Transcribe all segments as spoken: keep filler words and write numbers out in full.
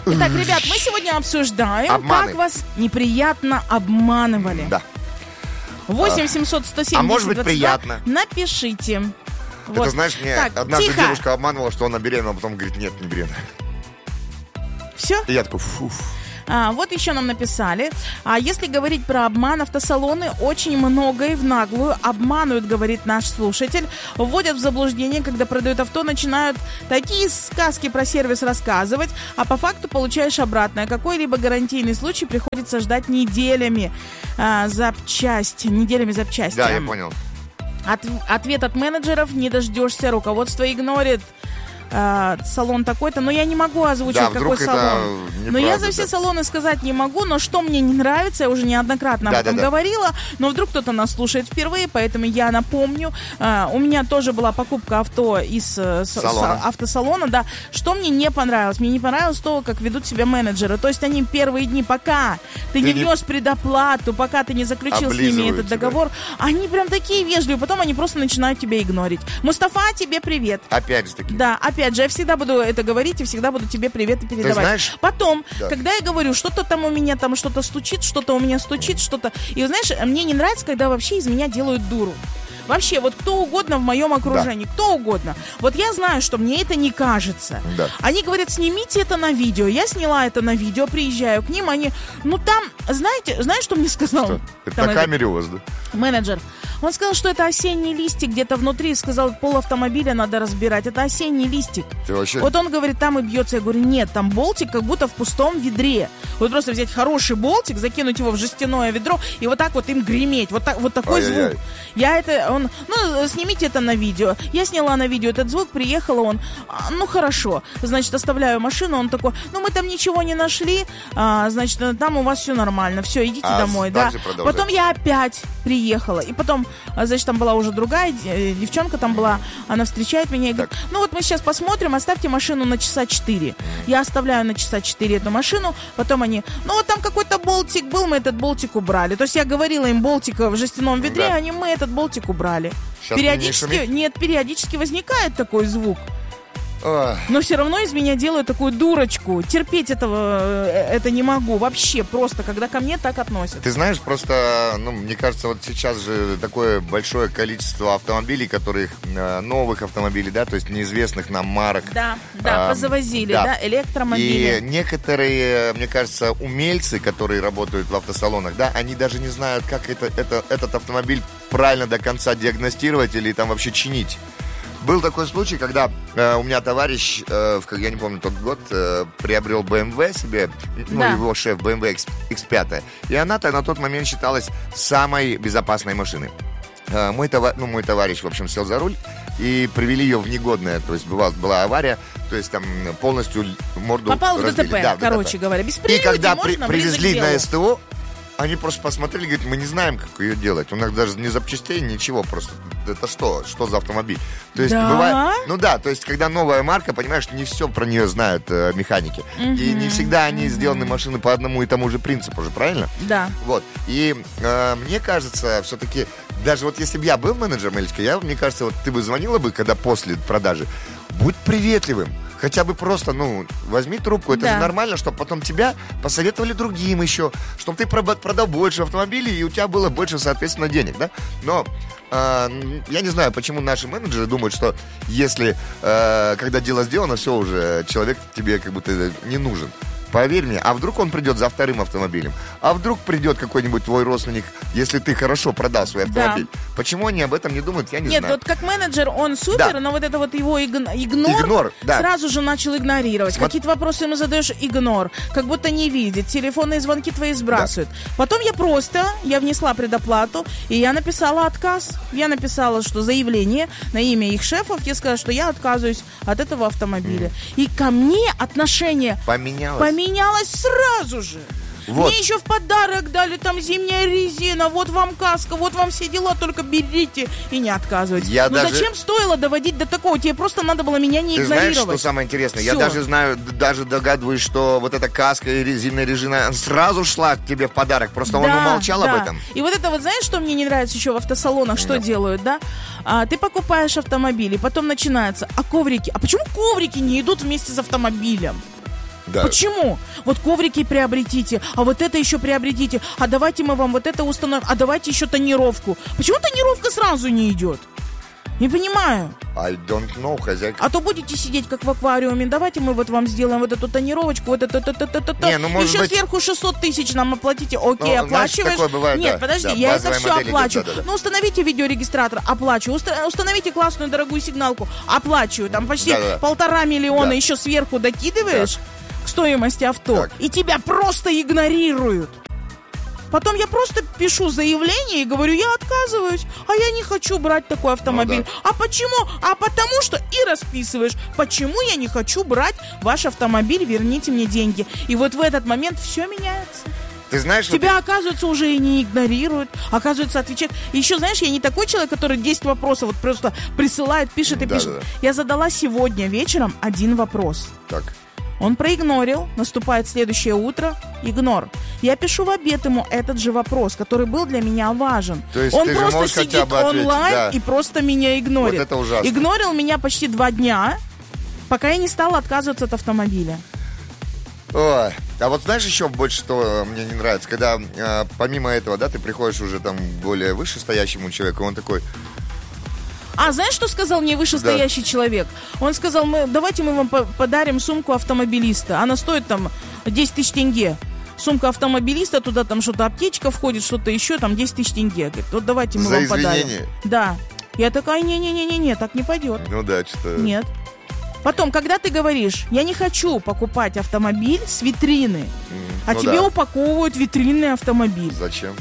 Итак, ребят, мы сегодня обсуждаем, Обманы. как вас неприятно обманывали. Да. восемь семьсот сто семьдесят А может быть, двадцать два. приятно. Напишите. Это, Вот. знаешь, мне Так, однажды тихо. девушка обманывала, что она беременна, а потом говорит, нет, не беременна. Все? И я такой, фуф. А, вот еще нам написали. А если говорить про обман, автосалоны очень многое в наглую обманывают, говорит наш слушатель. Вводят в заблуждение, когда продают авто, начинают такие сказки про сервис рассказывать, а по факту получаешь обратное. Какой-либо гарантийный случай приходится ждать неделями а, запчасть. Неделями запчасти. Да, я понял. От, ответ от менеджеров не дождешься, руководство игнорит. А, салон такой-то, но я не могу озвучить, Да, какой вдруг это салон. Но я за все да. салоны сказать не могу, но что мне не нравится, я уже неоднократно Да, об этом да, да. говорила, но вдруг кто-то нас слушает впервые, поэтому я напомню. А, у меня тоже была покупка авто из э, с- Салона. с- автосалона, да. Что мне не понравилось? Мне не понравилось то, как ведут себя менеджеры. То есть они первые дни, пока ты, Ты не не- внес предоплату, пока ты не заключил с ними Облизывают этот тебя. договор, они прям такие вежливые, потом они просто начинают тебя игнорить. Мустафа, тебе привет. Опять же таки. Да, опять же, я всегда буду это говорить и всегда буду тебе приветы передавать. знаешь- Потом, Да. когда я говорю, что-то там у меня там что-то стучит, что-то у меня стучит, что-то... И знаешь, мне не нравится, когда вообще из меня делают дуру. Вообще, вот кто угодно в моем окружении, кто угодно. Вот я знаю, что мне это не кажется. Да. Они говорят, снимите это на видео. Я сняла это на видео, приезжаю к ним, они... Ну там, знаете, знаешь, что мне сказал? Что? Это Там на этот камере у вас, да? менеджер. Он сказал, что это осенний листик где-то внутри. Сказал, пол автомобиля надо разбирать. Это осенний листик. Ты вообще... Вот он говорит, там и бьется. Я говорю, нет, там болтик как будто в пустом ведре. Вот просто взять хороший болтик, закинуть его в жестяное ведро и вот так вот им греметь. Вот, так, вот такой Ай-яй-яй. звук. Я это, он, ну, снимите это на видео. Я сняла на видео этот звук, приехала он, а, ну, хорошо. Значит, оставляю машину, он такой, ну, мы там ничего не нашли, а, значит, там у вас все нормально, все, идите А домой, да. дальше продолжай. Потом я опять приехала, и потом, а, значит, там была уже другая э, девчонка, там была, она встречает меня и говорит, Так. ну, вот мы сейчас посмотрим, оставьте машину на часа четыре. Я оставляю на часа четыре эту машину, потом они, ну, вот там какой-то болтик был, мы этот болтик убрали. То есть я говорила им болтик в жестяном ведре, Да. они, мы этот болтик убрали. Щас Периодически, мне не шумит? нет, периодически возникает такой звук. Ох. Но все равно из меня делают такую дурочку. Терпеть этого э, это не могу. Вообще просто, когда ко мне так относятся. Ты знаешь, просто, ну, мне кажется, вот сейчас же такое большое количество автомобилей, которых, э, новых автомобилей, да, то есть неизвестных нам марок. Да, да, А, позавозили, да. да, электромобили. И некоторые, мне кажется, умельцы, которые работают в автосалонах, да, они даже не знают, как это, это, этот автомобиль правильно до конца диагностировать или там вообще чинить. Был такой случай, когда э, у меня товарищ, э, в, я не помню тот год, э, приобрел бэ эм вэ себе, ну, Да. его шеф бэ эм вэ икс пять. И она-то на тот момент считалась самой безопасной машиной. Э, мой, товар, ну, мой товарищ, в общем, сел за руль и привели ее в негодное. То есть была, была авария, то есть там полностью морду Попал в разбили. ДТП, Да, в короче ДТП. говоря. Без И прелюдий когда при- можно ближе к привезли делу. на эс тэ о, они просто посмотрели, говорят, мы не знаем, как ее делать. У нас даже ни запчастей, ничего просто. Это что? Что за автомобиль? То есть Да? бывает... Ну да, то есть когда новая марка, понимаешь, не все про нее знают э, механики. И не всегда они сделаны машины по одному и тому же принципу же, правильно? Да. Вот. И э, мне кажется, все-таки, даже вот если бы я был менеджером, Элечка, я, мне кажется, вот ты бы звонила бы, когда после продажи, будь приветливым. Хотя бы просто, ну, возьми трубку. Это Да. же нормально, чтобы потом тебя посоветовали другим еще, чтобы ты проба- продал больше автомобилей, и у тебя было больше, соответственно, денег, да? Но э, я не знаю, почему наши менеджеры думают, что если, э, когда дело сделано, все уже, человек тебе как будто не нужен. Поверь мне, а вдруг он придет за вторым автомобилем? А вдруг придет какой-нибудь твой родственник, если ты хорошо продал свой автомобиль? Да. Почему они об этом не думают, я не Нет, знаю. вот как менеджер он супер, Да. но вот это вот его игн- игнор, Игнор, да. сразу же начал игнорировать. Смо- Какие-то вопросы ему задаешь, игнор. Как будто не видит. Телефонные звонки твои сбрасывают. Потом я просто, я внесла предоплату, и я написала отказ. Я написала, что заявление на имя их шефов, я сказала, что я отказываюсь от этого автомобиля. И ко мне отношение Поменялось. поменялось сразу же. Вот. Мне еще в подарок дали там зимняя резина, вот вам каска, вот вам все дела, только берите и не отказывайтесь. Я Ну даже- зачем стоило доводить до такого? Тебе просто надо было меня не Ты знаешь, игнорировать. что самое интересное? Я Всё. даже знаю, д- даже догадываюсь, что вот эта каска и резиновая резина сразу шла к тебе в подарок. Просто он Да, умолчал да. об этом. И вот это вот, знаешь, что мне не нравится еще в автосалонах, что Да. делают, да? А, ты покупаешь автомобиль, и потом начинается, а коврики? А почему коврики не идут вместе с автомобилем? Да. Почему? Вот коврики приобретите, а вот это еще приобретите, а давайте мы вам вот это установим, а давайте еще тонировку. Почему тонировка сразу не идет? Не понимаю. I don't know, хозяйка. А то будете сидеть как в аквариуме. Давайте мы вот вам сделаем вот эту тонировочку, вот это, это, это, это. Не, ну, может еще быть... сверху шестьсот тысяч нам оплатите. Окей, ну, оплачиваешь. Знаешь, такое бывает, Нет, да, подожди, да, я это все оплачу. Идет, да, да, да. Ну, установите видеорегистратор, оплачу. Уста- установите классную дорогую сигналку, оплачу. Там почти да, да. полтора миллиона да. еще сверху докидываешь к стоимости авто. Так. И тебя просто игнорируют. Потом я просто пишу заявление и говорю, я отказываюсь, а я не хочу брать такой автомобиль. Ну, да. А почему? А потому что и расписываешь, почему я не хочу брать ваш автомобиль, верните мне деньги. И вот в этот момент все меняется. Ты знаешь, Тебя, вот... оказывается, уже и не игнорируют, оказывается, отвечают. И еще, знаешь, я не такой человек, который десять вопросов вот просто присылает, пишет и да, пишет. да, да. Я задала сегодня вечером один вопрос. Так. Он проигнорил, наступает следующее утро, игнор. Я пишу в обед ему этот же вопрос, который был для меня важен. То есть он ты же просто можешь хотя сидит бы ответить, онлайн да. и просто меня игнорит. Вот это ужасно. Игнорил меня почти два дня, пока я не стала отказываться от автомобиля. Ой. А вот знаешь еще больше, что мне не нравится? Когда э, помимо этого, да, ты приходишь уже там более вышестоящему человеку, он такой... А знаешь, что сказал мне вышестоящий да. человек? Он сказал, мы, давайте мы вам по- подарим сумку автомобилиста. Она стоит там десять тысяч тенге. Сумка автомобилиста, туда там что-то аптечка входит, что-то еще, там десять тысяч тенге. Говорит, вот давайте мы За вам извинение? подарим. Да. Я такая, не-не-не-не, так не пойдет. Ну да, что-то... Нет. Потом, когда ты говоришь, я не хочу покупать автомобиль с витрины, mm, а ну тебе да. упаковывают витринный автомобиль. Зачем?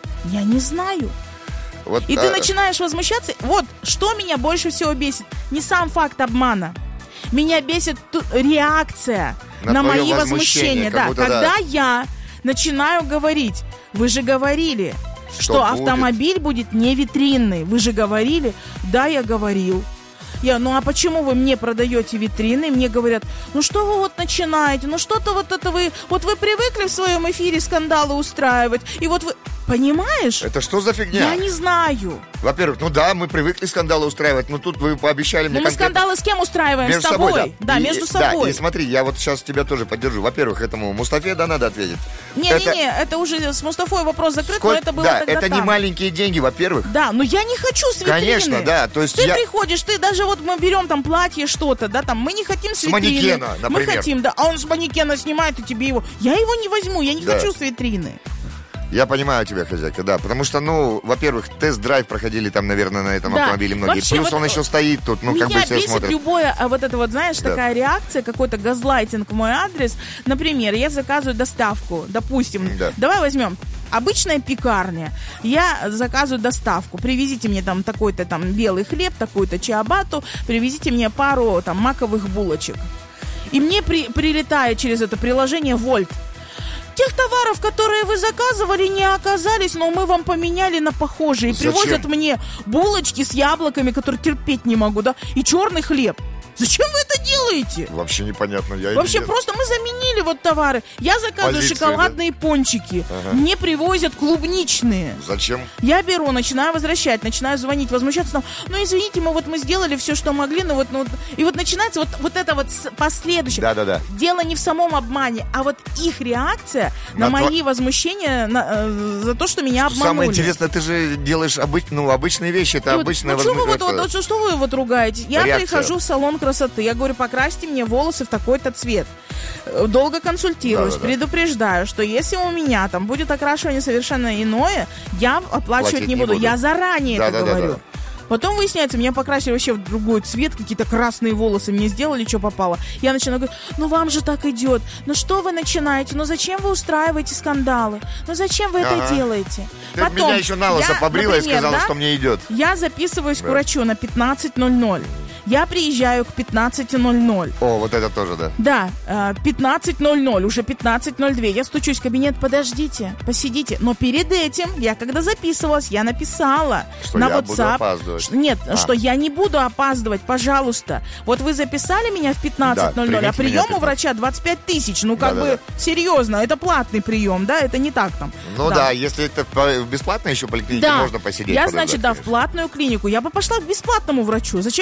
Я не знаю. Вот, И а... ты начинаешь возмущаться. Вот, что меня больше всего бесит. Не сам факт обмана. Меня бесит ту- реакция на, на мои возмущения. Да, будто, когда да. я начинаю говорить, вы же говорили, что, что автомобиль будет не витринный. Вы же говорили, да, я говорил. Я, ну а почему вы мне продаете витрины? Мне говорят, ну что вы вот начинаете, ну что-то вот это вы, вот вы привыкли в своем эфире скандалы устраивать, и вот вы, понимаешь? Это что за фигня? Я не знаю. Во-первых, ну да, мы привыкли скандалы устраивать, но тут вы пообещали мне Но мы конкретно... скандалы с кем устраиваем? Между с тобой? собой, да. Да, и, между да, собой. И смотри, я вот сейчас тебя тоже поддержу. Во-первых, этому Мустафе, да, надо ответить. Не-не-не, это... это уже с Мустафой вопрос закрыт, Сколь... но это было да, тогда это там. не маленькие деньги, во-первых. Да, но я не хочу с витрины. Конечно, да, то есть Ты я... приходишь, ты даже вот мы берем там платье, что-то, да, там, мы не хотим с, С витрины. манекена, например. Мы хотим, да, а он с манекена снимает, и тебе его... Я его не возьму, я не Да. хочу с витрины. Я понимаю тебя, хозяйка, да. Потому что, ну, во-первых, тест-драйв проходили там, наверное, на этом Да. автомобиле многие. Вообще, Плюс вот он еще стоит тут, ну, Меня как бы все бесит смотрят. любое, а вот это вот, знаешь, Да. такая реакция, какой-то газлайтинг в мой адрес. Например, я заказываю доставку, допустим, Да. давай возьмем обычная пекарня. Я заказываю доставку. Привезите мне там такой-то там белый хлеб, такую-то чиабату, привезите мне пару там маковых булочек. И мне при, прилетает через это приложение Вольт. Тех товаров, которые вы заказывали, не оказались, но мы вам поменяли на похожие. И Зачем? привозят мне булочки с яблоками, которые терпеть не могу, да, и черный хлеб. Зачем вы это делаете? Вообще непонятно. Я Вообще не- просто мы заменили вот товары. Я заказываю Позиции, шоколадные пончики. Ага. Мне привозят клубничные. Зачем? Я беру, начинаю возвращать, начинаю звонить, возмущаться. Там, ну, извините, мы вот мы сделали все, что могли, но вот, ну, вот». И вот начинается вот, вот это вот с- последующее. Да-да-да. Дело не в самом обмане, а вот их реакция на, На мои возмущения на, э, за то, что меня обманули. Самое интересное, ты же делаешь обыч... ну, обычные вещи, это И вот, обычное ну, что вы вот, возмущение. вот, вот, что вы вот ругаете? Я Реакция. прихожу в салон красоты, я говорю, покрасьте мне волосы в такой-то цвет. Э, Долго консультируюсь, Да-да-да. предупреждаю, что если у меня там будет окрашивание совершенно иное, я оплачивать Платить не не буду. буду. Я заранее это Да-да-да-да. говорю. Потом выясняется, меня покрасили вообще в другой цвет, какие-то красные волосы мне сделали, что попало. Я начинаю говорить, ну вам же так идет, ну что вы начинаете, ну зачем вы устраиваете скандалы, ну зачем вы Ага. это делаете? Ты Потом меня еще на лысо я, побрила например, и сказала, да, что мне идет. я записываюсь Да. к врачу на пятнадцать ноль ноль. Я приезжаю к пятнадцать ноль ноль. О, вот это тоже, да. Да, э, пятнадцать ноль ноль, уже пятнадцать ноль два. Я стучусь в кабинет, подождите, посидите. Но перед этим, я когда записывалась, я написала Что на я WhatsApp. буду опаздывать. ш- Нет, А. что я не буду опаздывать, пожалуйста. Вот вы записали меня в пятнадцать ноль ноль, Да, а примите меня прием у в врача двадцать пять тысяч. Ну, как Да-да-да. бы, серьезно, это платный прием, да, это не так там. Ну да, если это по- бесплатно еще в поликлинике, Да. можно посидеть. Я, подождать, значит, да, в конечно. платную клинику. Я бы пошла к бесплатному врачу. Зачем мне тогда ходить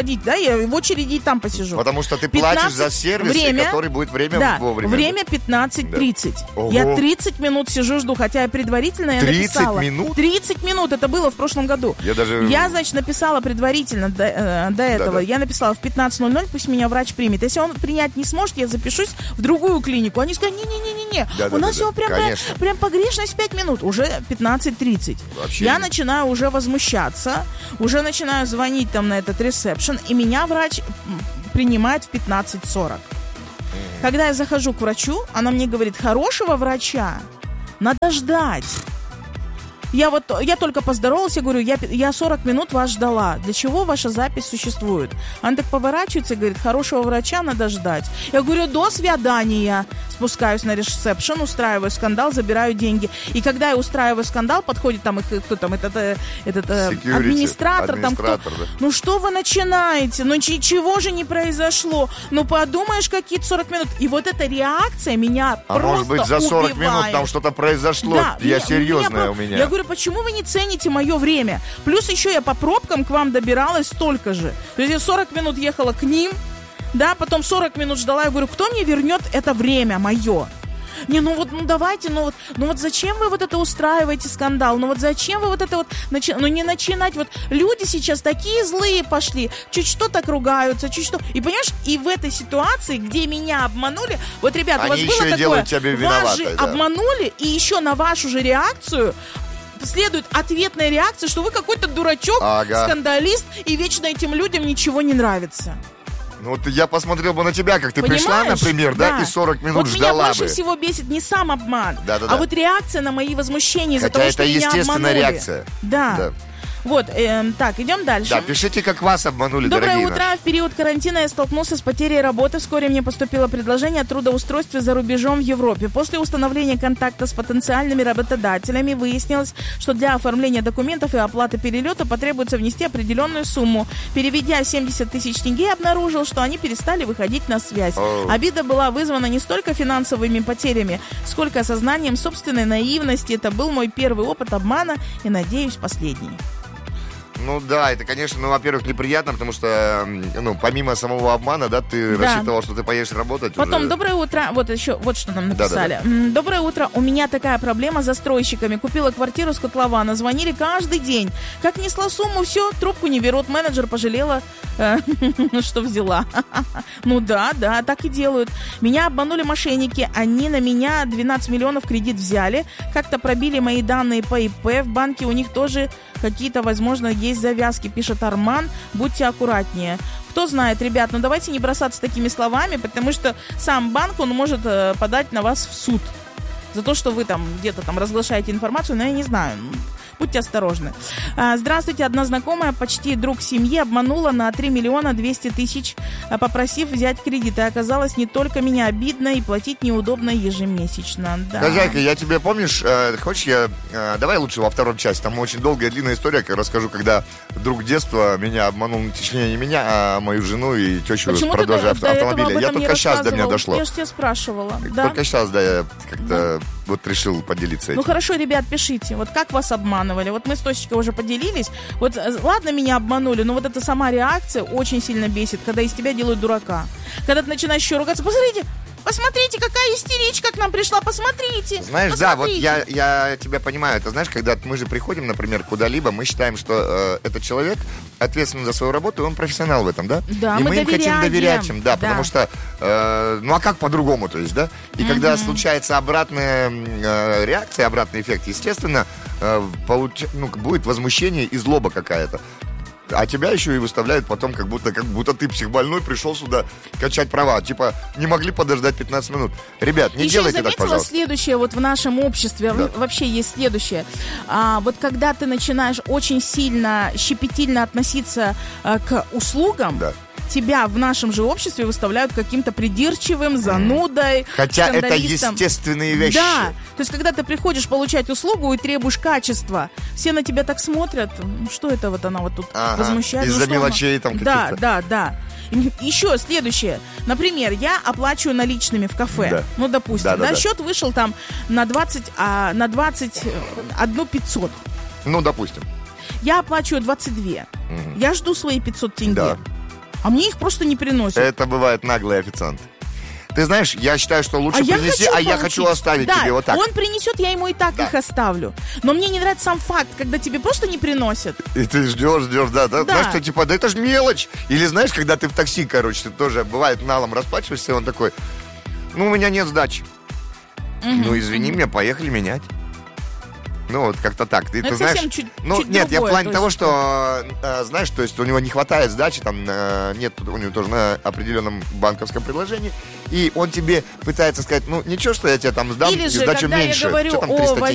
ходить, да, я в очереди и там посижу. Потому что ты платишь за сервис, время, который будет время да, вовремя. время пятнадцать тридцать. Да. Я тридцать минут сижу, жду, хотя я предварительно я написала. тридцать минут? тридцать минут, это было в прошлом году. Я даже... Я, значит, написала предварительно до, э, до этого. Да, да. Я написала в пятнадцать ноль ноль, пусть меня врач примет. Если он принять не сможет, я запишусь в другую клинику. Они сказали, не-не-не-не-не, да, у да, нас да, всего да. Прям, прям погрешность пять минут. Уже пятнадцать тридцать. Вообще я нет. начинаю уже возмущаться, уже начинаю звонить там на этот ресепшн, и меня врач принимает в пятнадцать сорок. Mm. Когда я захожу к врачу, она мне говорит, хорошего врача надо ждать. Я вот, я только поздоровалась, я говорю, я, я сорок минут вас ждала. Для чего ваша запись существует? Она так поворачивается и говорит, хорошего врача надо ждать. Я говорю, до свидания. Спускаюсь на ресепшн, устраиваю скандал, забираю деньги. И когда я устраиваю скандал, подходит там, кто там, этот, этот Security, администратор, там кто. Да. Ну что вы начинаете? Ну ничего же не произошло. Ну подумаешь, какие-то сорок минут. И вот эта реакция меня а просто может быть за сорок убивает. Минут там что-то произошло? Да, я меня, серьезная меня, у меня. Я говорю, почему вы не цените мое время? Плюс еще я по пробкам к вам добиралась столько же. То есть я сорок минут ехала к ним, да, потом сорок минут ждала. Я говорю, кто мне вернет это время мое? Не, ну вот, ну давайте, ну вот, ну вот зачем вы вот это устраиваете скандал? Ну вот зачем вы вот это вот, начи... ну не начинать, вот люди сейчас такие злые пошли, чуть что так ругаются, чуть что. И понимаешь, и в этой ситуации, где меня обманули, вот, ребята, они у вас было такое, вас же да. обманули, и еще на вашу же реакцию следует ответная реакция, что вы какой-то дурачок, ага. скандалист, и вечно этим людям ничего не нравится. Ну вот я посмотрел бы на тебя, как ты Понимаешь? пришла, например, да, да, и сорок минут вот ждала бы. Вот меня больше всего бесит не сам обман, да, да, а да. вот реакция на мои возмущения из-за того, что меня обманули. Хотя это естественная реакция. Да. да. Вот, э, так, идем дальше. Да, пишите, как вас обманули, Доброе дорогие утро. наши. В период карантина я столкнулся с потерей работы. Вскоре мне поступило предложение о трудоустройстве за рубежом в Европе. После установления контакта с потенциальными работодателями выяснилось, что для оформления документов и оплаты перелета потребуется внести определенную сумму. Переведя семьдесят тысяч тенге, обнаружил, что они перестали выходить на связь. Oh. Обида была вызвана не столько финансовыми потерями, сколько осознанием собственной наивности. Это был мой первый опыт обмана и, надеюсь, последний. Ну да, это, конечно, ну, во-первых, неприятно, потому что, ну, помимо самого обмана, да, ты да. рассчитывал, что ты поедешь работать. Потом, уже... доброе утро, вот еще, вот что нам написали. Да, да, да. Доброе утро, у меня такая проблема с застройщиками. Купила квартиру с котлована, звонили каждый день. Как несла сумму, все, трубку не берут. Менеджер пожалела, что взяла. Ну да, да, так и делают. Меня обманули мошенники, они на меня двенадцать миллионов кредит взяли. Как-то пробили мои данные по ИП, в банке у них тоже какие-то, возможно, есть завязки, пишет Арман. Будьте аккуратнее. Кто знает, ребят, ну давайте не бросаться такими словами, потому что сам банк, он может э, подать на вас в суд за то, что вы там где-то там разглашаете информацию, но я не знаю. Будьте осторожны. Здравствуйте, одна знакомая, почти друг семьи, обманула на три миллиона двести тысяч, попросив взять кредит. И оказалось, не только меня обидно, и платить неудобно ежемесячно. Да. Хозяйка, я тебе, помнишь, э, хочешь я... Э, давай лучше во втором части. Там очень долгая, длинная история, я расскажу, когда друг детства меня обманул, точнее, не меня, а мою жену и тещу с продажи авто, автомобиля. Я только сейчас до меня дошло. Я же тебя спрашивала. Только да? сейчас, да, я как-то... Да. Вот решил поделиться этим. Ну хорошо, ребят, пишите. Вот как вас обманывали? Вот мы с Тосечкой уже поделились. Вот ладно, меня обманули, но вот эта сама реакция очень сильно бесит, когда из тебя делают дурака. Когда ты начинаешь еще ругаться. Посмотрите, посмотрите, какая истеричка к нам пришла, посмотрите. Знаешь, посмотрите. Да, вот я, я тебя понимаю. Это знаешь, когда мы же приходим, например, куда-либо, мы считаем, что э, этот человек ответственен за свою работу, и он профессионал в этом, да? Да, и мы, мы им хотим доверять им, да, да. потому что, э, ну а как по-другому, то есть, да? И mm-hmm. когда случается обратная э, реакция, обратный эффект, естественно, э, получ... ну, будет возмущение и злоба какая-то. А тебя еще и выставляют потом, как будто, как будто ты психбольной пришел сюда качать права. Типа, не могли подождать пятнадцать минут. Ребят, не еще делайте так, пожалуйста. Следующее, вот в нашем обществе да. вообще есть следующее. А, вот когда ты начинаешь очень сильно, щепетильно относиться а, к услугам, да. тебя в нашем же обществе выставляют каким-то придирчивым, занудой, хотя это естественные вещи. Да, то есть когда ты приходишь получать услугу и требуешь качества, все на тебя так смотрят, что это вот она вот тут ага, возмущает. Из-за ну, мелочей там каких-то. Да, да, да. Еще следующее. Например, я оплачиваю наличными в кафе. Да. Ну, допустим, да, да, да, да. счет вышел там на двадцать, а, на двадцать один пятьсот. Ну, допустим. Я оплачиваю двадцать два. Угу. Я жду свои пятьсот тенге. Да. А мне их просто не приносят. Это бывает наглый официант. Ты знаешь, я считаю, что лучше а принеси, я а получить. я хочу оставить да, тебе вот так. Он принесет, я ему и так да. их оставлю. Но мне не нравится сам факт, когда тебе просто не приносят. И ты ждешь, ждешь, да, да. да. Знаешь, что типа, да это ж мелочь. Или знаешь, когда ты в такси, короче, ты тоже бывает налом расплачиваешься, и он такой, ну, у меня нет сдачи. Угу, ну, извини угу. меня, поехали менять. Ну, вот как-то так. Ты, ты знаешь, чуть, ну, чуть нет, другое, я в плане то того, есть... что, э, знаешь, то есть у него не хватает сдачи, там э, нет у него тоже на определенном банковском предложении, и он тебе пытается сказать, ну, ничего, что я тебе там сдам, Или и же, сдачу когда меньше. я говорю Что там о